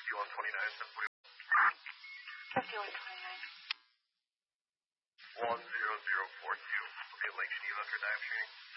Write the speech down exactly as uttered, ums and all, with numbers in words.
fifty-one twenty-nine, seven forty-one. fifty-one twenty-nine. one zero zero four two. Will be a Lake Geneva for dive training.